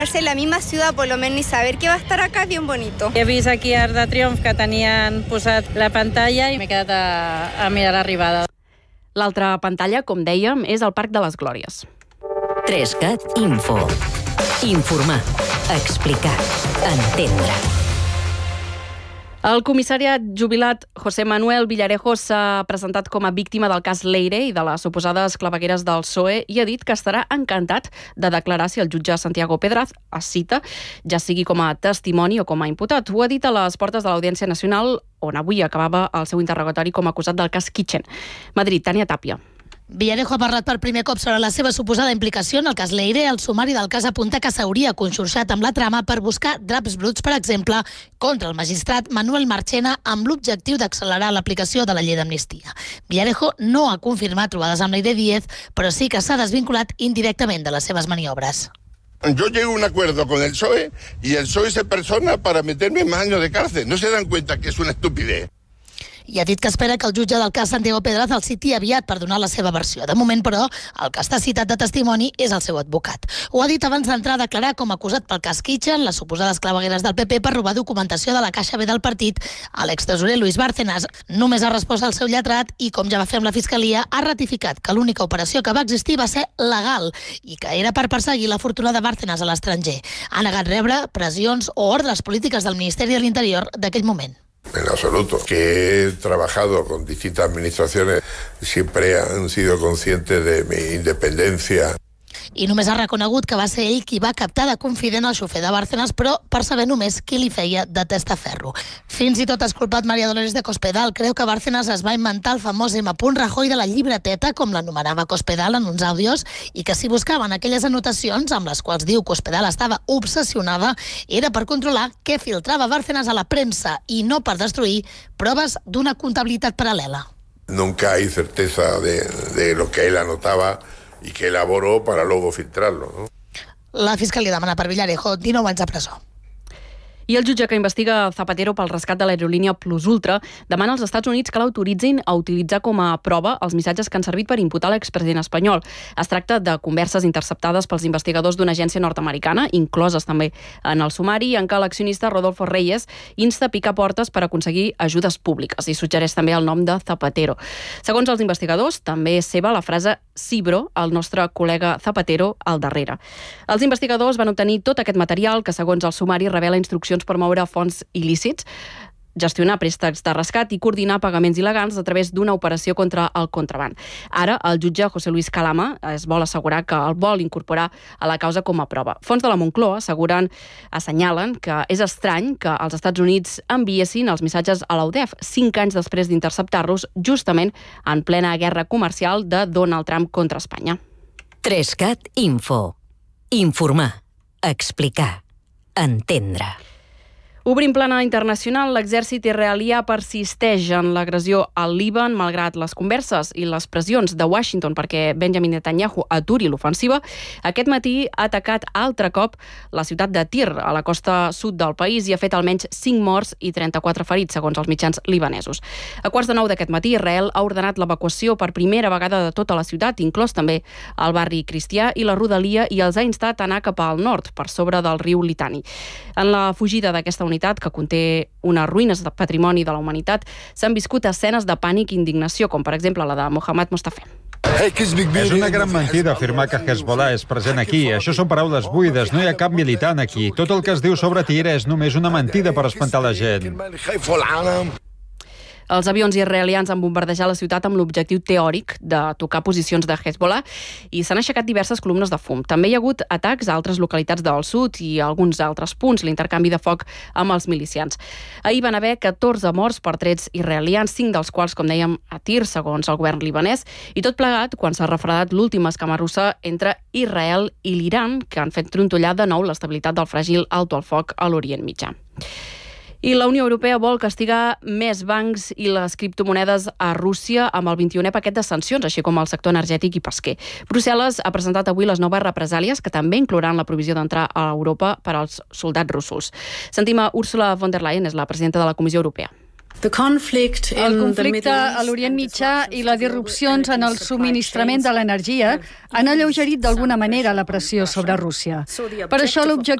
En la misma ciudad, por lo menos, y saber que va a estar acá es bien bonito. He vist aquí a Arc de Triomf que tenien posat la pantalla i m'he quedat a mirar l'arribada. L'altra pantalla, com dèiem, és el Parc de les Glòries. 3CAT Info. Informar, explicar, entendre. El comissariat jubilat José Manuel Villarejo s'ha presentat com a víctima del cas Leire i de les suposades clavegueres del PSOE i ha dit que estarà encantat de declarar si el jutge Santiago Pedraz es cita, ja sigui com a testimoni o com a imputat. Ho ha dit a les portes de l'Audiència Nacional, on avui acabava el seu interrogatori com a acusat del cas Kitchen. Madrid, Tània Tàpia. Villarejo ha parlat per primer cop sobre la seva suposada implicació en el cas Leire. El sumari del cas apunta que s'hauria conxorxat amb la trama per buscar draps bruts, per exemple, contra el magistrat Manuel Marchena amb l'objectiu d'accelerar l'aplicació de la llei d'amnistia. Villarejo no ha confirmat trobades amb Leire Díez, però sí que s'ha desvinculat indirectament de les seves maniobres. Yo llego a un acuerdo con el PSOE y el PSOE se persona para meterme más años de cárcel. ¿No se dan cuenta que es una estupidez? I ha dit que espera que el jutge del cas Santiago Pedraz el citi aviat per donar la seva versió. De moment, però, el que està citat de testimoni és el seu advocat. Ho ha dit abans d'entrar a declarar com a acusat pel cas Kitchen, les suposades clavegueres del PP per robar documentació de la Caixa B del partit a l'extresorer Luis Bárcenas. Només ha respost al seu lletrat i, com ja va fer amb la Fiscalia, ha ratificat que l'única operació que va existir va ser legal i que era per perseguir la fortuna de Bárcenas a l'estranger. Ha negat rebre pressions o ordres polítiques del Ministeri de l'Interior d'aquell moment. En absoluto. Que he trabajado con distintas administraciones, siempre han sido conscientes de mi independencia. I només ha reconegut que va ser ell qui va captar de confident el xofer de Bárcenas, però per saber només qui li feia de testaferro. Fins i tot ha exculpat María Dolores de Cospedal. Creu que Bárcenas es va inventar el famós M. Rajoy de la llibreteta, com l'anomenava Cospedal en uns àudios, i que si buscaven aquelles anotacions amb les quals diu Cospedal estava obsessionada, era per controlar què filtrava Bárcenas a la premsa i no per destruir proves d'una comptabilitat paral·lela. Nunca hay certeza de lo que él anotaba y que elaboró para luego filtrarlo, ¿no? La Fiscalia demana per Villarejo 19 anys de presó. I el jutge que investiga Zapatero pel rescat de l'aerolínia Plus Ultra demana als Estats Units que l'autoritzin a utilitzar com a prova els missatges que han servit per imputar l'expresident espanyol. Es tracta de converses interceptades pels investigadors d'una agència nord-americana, incloses també en el sumari, en què l'accionista Rodolfo Reyes insta a picar portes per aconseguir ajudes públiques i suggereix també el nom de Zapatero. Segons els investigadors, també és seva la frase «Cibro», el nostre col·lega Zapatero, al darrere. Els investigadors van obtenir tot aquest material que, segons el sumari, revela instruccions per moure fons il·lícits, gestionar préstecs de rescat i coordinar pagaments il·legals a través d'una operació contra el contraban. Ara, el jutge José Luis Calama es vol assegurar que el vol incorporar a la causa com a prova. Fons de la Moncloa assenyalen que és estrany que els Estats Units enviessin els missatges a l'UDEF 5 anys després d'interceptar-los justament en plena guerra comercial de Donald Trump contra Espanya. 3CAT Info. Informar, explicar, entendre. Obrim plana internacional, l'exèrcit israelià persisteix en l'agressió al Líban, malgrat les converses i les pressions de Washington perquè Benjamin Netanyahu aturi l'ofensiva. Aquest matí ha atacat altre cop la ciutat de Tir, a la costa sud del país, i ha fet almenys 5 morts i 34 ferits, segons els mitjans libanesos. A 8:45 d'aquest matí, Israel ha ordenat l'evacuació per primera vegada de tota la ciutat, inclòs també el barri cristià i la rodalia, i els ha instat a anar cap al nord, per sobre del riu Litani. En la fugida d'aquesta unitat, que conté unes ruïnes de patrimoni de la humanitat, s'han viscut escenes de pànic i indignació, com per exemple la de Mohammad Mostafé. És una gran mentida afirmar que Hezbollah és present aquí. Això són paraules buides, no hi ha cap militant aquí. Tot el que es diu sobre Tir és només una mentida per espantar la gent. Els avions israelians han bombardejat la ciutat amb l'objectiu teòric de tocar posicions de Hezbollah i s'han aixecat diverses columnes de fum. També hi ha hagut atacs a altres localitats del sud i a alguns altres punts, l'intercanvi de foc amb els milicians. Ahir van haver 14 morts per trets israelians, 5 dels quals, com dèiem, a Tir, segons el govern libanès, i tot plegat quan s'ha refredat l'última escama russa entre Israel i l'Iran, que han fet trontollar de nou l'estabilitat del fràgil alto al foc a l'Orient Mitjà. I la Unió Europea vol castigar més bancs i les criptomonedes a Rússia amb el 21è paquet de sancions, així com el sector energètic i pesquer. Brussel·les ha presentat avui les noves represàlies, que també inclouran la provisió d'entrar a Europa per als soldats russos. Sentim a Ursula von der Leyen, és la presidenta de la Comissió Europea. El conflicte a l'Orient Mitjà i les disrupcions en el subministrament de l'energia han alleugerit d'alguna manera la pressió sobre Rússia. Per això l'objectiu